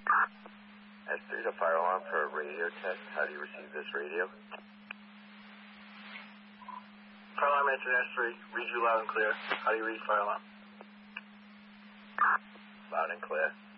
S3 to fire alarm for a radio test. How do you receive this radio? Fire alarm answer S3. Read you loud and clear. How do you read fire alarm? Loud and clear.